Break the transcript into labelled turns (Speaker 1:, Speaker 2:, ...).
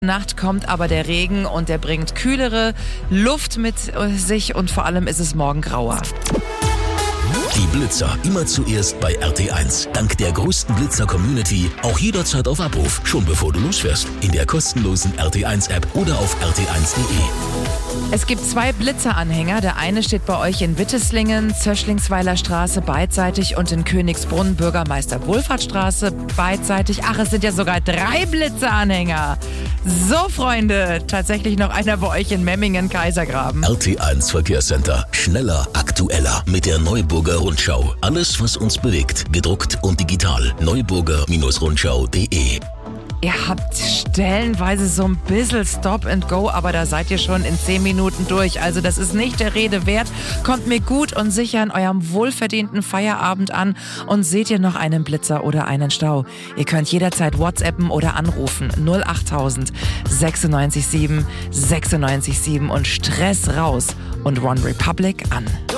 Speaker 1: Nacht kommt aber der Regen und der bringt kühlere Luft mit sich und vor allem ist es morgen grauer.
Speaker 2: Die Blitzer immer zuerst bei RT1. Dank der größten Blitzer-Community auch jederzeit auf Abruf, schon bevor du losfährst. In der kostenlosen RT1-App oder auf rt1.de.
Speaker 1: Es gibt 2 Blitzeranhänger. Der eine steht bei euch in Witteslingen, Zöschlingsweiler Straße beidseitig und in Königsbrunn, Bürgermeister-Wohlfahrtsstraße beidseitig. Ach, es sind ja sogar 3 Blitzeranhänger. So, Freunde, tatsächlich noch einer bei euch in Memmingen, Kaisergraben.
Speaker 2: RT1 Verkehrscenter. Schneller, aktueller mit der Neuburger Rundschau. Alles, was uns bewegt, gedruckt und digital. Neuburger-Rundschau.de.
Speaker 1: Ihr habt stellenweise so ein bisschen Stop and Go, aber da seid ihr schon in 10 Minuten durch. Also das ist nicht der Rede wert. Kommt mir gut und sicher in eurem wohlverdienten Feierabend an und seht ihr noch einen Blitzer oder einen Stau. Ihr könnt jederzeit WhatsAppen oder anrufen 08000 967 967 und Stress raus und One Republic an.